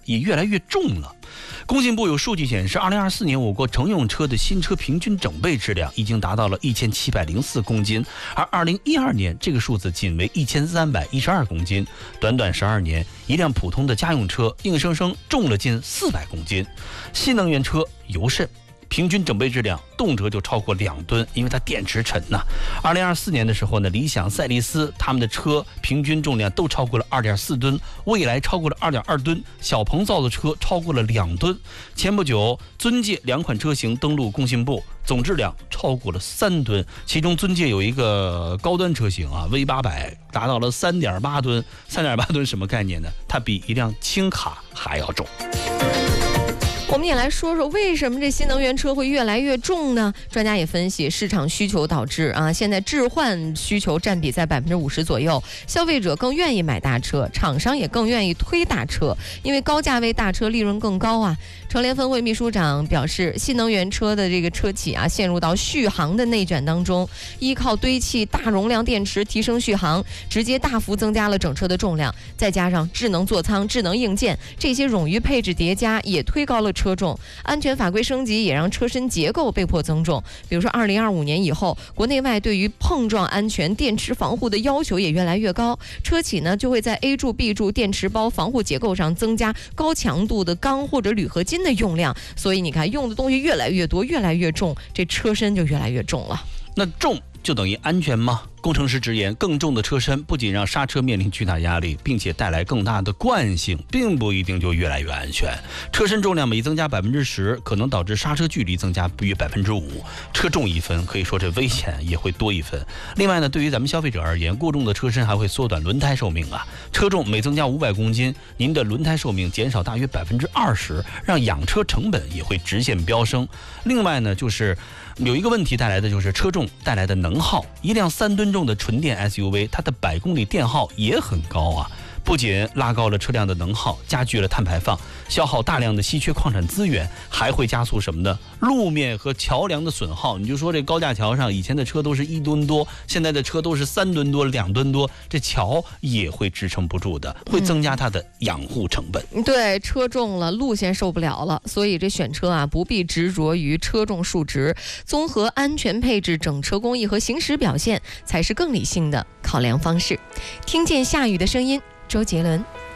也越来越重了。工信部有数据显示，2024年我国乘用车的新车平均整备质量已经达到了1704公斤，而2012年这个数字仅为1312公斤。短短12年，一辆普通的家用车硬生生重了近400公斤。新能源车尤甚，平均整备质量动辄就超过2吨，因为它电池沉呐。2024年的时候呢，理想、赛力斯他们的车平均重量都超过了2.4吨，蔚来超过了2.2吨，小鹏造的车超过了2吨。前不久，尊界2款车型登陆工信部，总质量超过了3吨，其中尊界有一个高端车型啊 ，V800 达到了3.8吨。3.8吨什么概念呢？它比一辆轻卡还要重。 我们也来说说为什么这新能源车会越来越重呢？专家也分析，市场需求导致啊，现在置换需求占比在50%左右，消费者更愿意买大车，厂商也更愿意推大车，因为高价位大车利润更高啊。成联分会秘书长表示，新能源车的这个车企啊，陷入到续航的内卷当中，依靠堆砌大容量电池提升续航，直接大幅增加了整车的重量，再加上智能座舱、智能硬件这些冗余配置叠加，也推高了车重。安全法规升级也让车身结构被迫增重。比如说2025年以后，国内外对于碰撞安全、电池防护的要求也越来越高，车企呢就会在 A 柱、B 柱电池包防护结构上增加高强度的钢或者铝合金的用量，所以你看用的东西越来越多，越来越重，这车身就越来越重了。 那重就等于安全吗？工程师直言，更重的车身不仅让刹车面临巨大压力，并且带来更大的惯性，并不一定就越来越安全。车身重量每增加10%，可能导致刹车距离增加约5%。车重1分，可以说这危险也会多1分。另外呢，对于咱们消费者而言，过重的车身还会缩短轮胎寿命啊。车重每增加500公斤，您的轮胎寿命减少大约20%，让养车成本也会直线飙升。另外呢，就是有一个问题带来的就是车重带来的能耗，一辆3吨重的纯电 SUV， 它的100公里电耗也很高啊。不仅拉高了车辆的能耗，加剧了碳排放，消耗大量的稀缺矿产资源，还会加速什么呢？路面和桥梁的损耗。你就说这高架桥上以前的车都是1吨多，现在的车都是3吨多、2吨多，这桥也会支撑不住的，会增加它的养护成本。 对，车重了，路线受不了了，所以这选车啊，不必执着于车重数值，综合安全配置、整车工艺和行驶表现，才是更理性的考量方式。听见下雨的声音，周杰伦。